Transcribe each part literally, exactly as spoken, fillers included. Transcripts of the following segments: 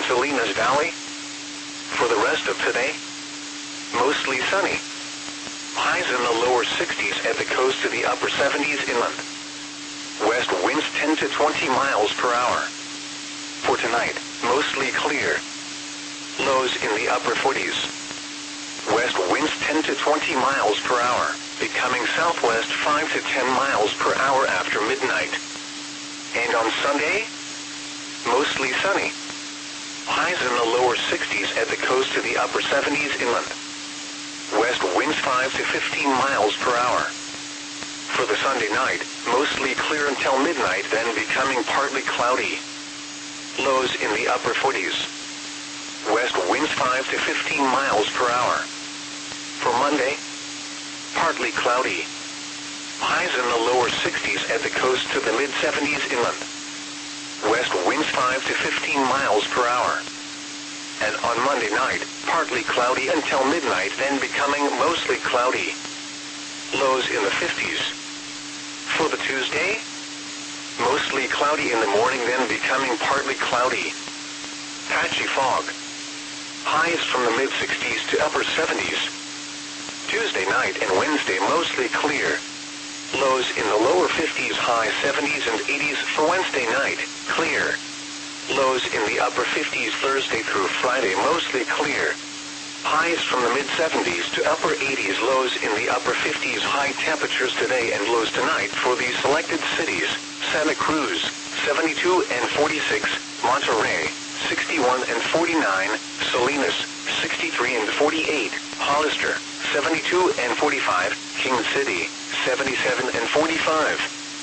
Salinas Valley. For the rest of today, mostly sunny. Highs in the lower sixties at the coast to the upper seventies inland. West winds ten to twenty miles per hour. For tonight, mostly clear. Lows in the upper forties. West winds ten to twenty miles per hour, becoming southwest five to ten miles per hour after midnight. And on Sunday, mostly sunny. Highs in the lower sixties at the coast to the upper seventies inland. West winds five to fifteen miles per hour. For the Sunday night, mostly clear until midnight, then becoming partly cloudy. Lows in the upper forties. West winds five to fifteen miles per hour. For Monday, partly cloudy. Highs in the lower sixties at the coast to the mid-seventies inland. West winds five to fifteen miles per hour. And on Monday night, partly cloudy until midnight, then becoming mostly cloudy. Lows in the fifties. For the Tuesday, mostly cloudy in the morning, then becoming partly cloudy. Patchy fog. Highs from the mid-sixties to upper seventies. Tuesday night and Wednesday mostly clear. Lows in the lower fifties, high seventies and eighties. For Wednesday night, clear. Lows in the upper fifties Thursday through Friday, mostly clear. Highs from the mid-seventies to upper eighties, lows in the upper fifties. High temperatures today and lows tonight for these selected cities: Santa Cruz, seventy-two and forty-six, Monterey, sixty-one and forty-nine, Salinas, sixty-three and forty-eight, Hollister, seventy-two and forty-five, King City, seventy-seven and forty-five.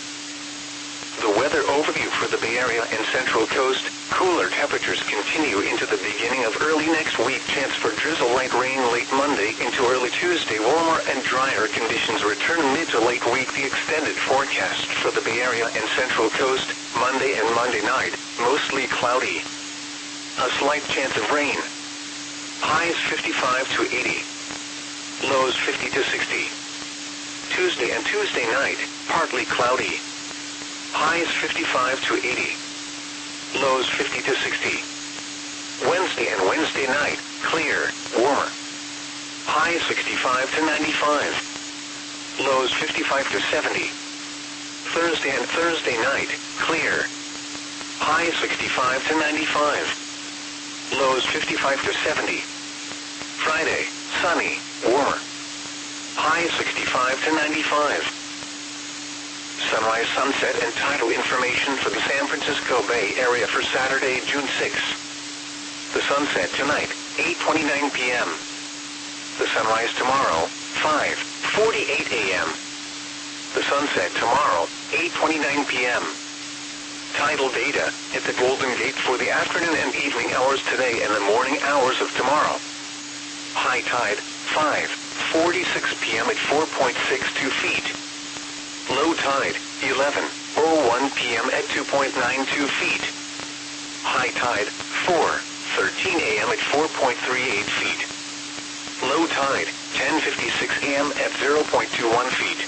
The weather overview for the Bay Area and Central Coast: cooler temperatures continue into the beginning of early next week. Chance for drizzle, light rain late Monday into early Tuesday. Warmer and drier conditions return mid to late week. The extended forecast for the Bay Area and Central Coast: Monday and Monday night, mostly cloudy. A slight chance of rain. Highs fifty-five to eighty. Lows fifty to sixty. Tuesday and Tuesday night, partly cloudy. Highs fifty-five to eighty. Lows fifty to sixty. Wednesday and Wednesday night, clear, warmer. Highs sixty-five to ninety-five. Lows fifty-five to seventy. Thursday and Thursday night, clear. Highs sixty-five to ninety-five. Lows fifty-five to seventy. Friday, sunny, warmer. Highs sixty-five to ninety-five. Sunrise, sunset, and tidal information for the San Francisco Bay Area for Saturday, June sixth. The sunset tonight, eight twenty-nine p m The sunrise tomorrow, five forty-eight a m The sunset tomorrow, eight twenty-nine p m Tidal data at the Golden Gate for the afternoon and evening hours today and the morning hours of tomorrow. High tide, five forty-six p m at four point six two feet. Low tide, eleven oh one p m at two point nine two feet. High tide, four thirteen a m at four point three eight feet. Low tide, ten fifty-six a m at zero point two one feet.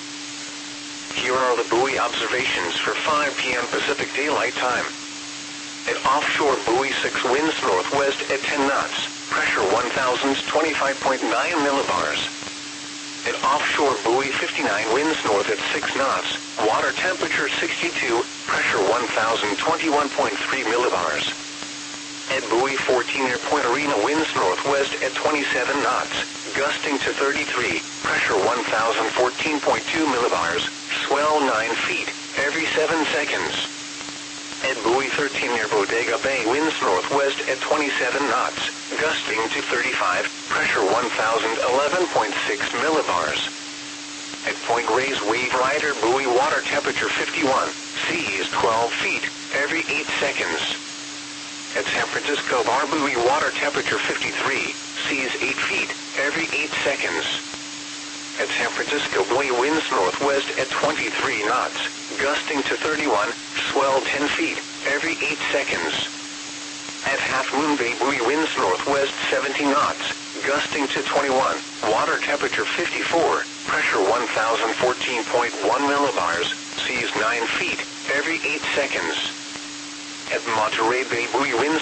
Here are the buoy observations for five p m Pacific Daylight Time. At offshore buoy six, winds northwest at ten knots, pressure one thousand twenty-five point nine millibars. At offshore buoy fifty-nine, winds north at six knots, water temperature sixty-two, pressure one thousand twenty-one point three millibars. At buoy fourteen, near Point Arena, winds northwest at twenty-seven knots, gusting to thirty-three, pressure one thousand fourteen point two millibars, swell nine feet every seven seconds. At buoy thirteen, near Bodega Bay, winds northwest at twenty-seven knots, gusting to thirty-five, pressure one thousand eleven point six millibars. At Point Reyes, wave rider buoy, water temperature fifty-one, seas twelve feet every eight seconds. At San Francisco Bar buoy, water temperature fifty-three, seas eight feet every eight seconds. At San Francisco buoy, winds northwest at twenty-three knots, gusting to thirty-one, swell ten feet every eight seconds. At Half Moon Bay buoy, winds northwest seventeen knots, gusting to twenty-one, water temperature fifty-four, pressure one thousand fourteen point one millibars, seas nine feet every eight seconds. At Monterey Bay buoy, winds